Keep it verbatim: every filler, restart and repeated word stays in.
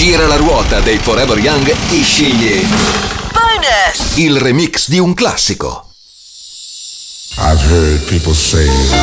Gira la ruota dei Forever Young e scegli Bonus, il remix di un classico. I've heard people say